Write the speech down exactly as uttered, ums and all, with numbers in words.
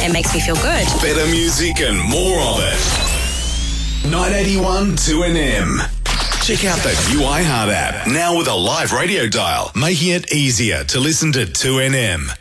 It makes me feel good. Better music and more of it. nine eighty-one two N M. Check out the new iHeart app, now with a live radio dial, making it easier to listen to two N M.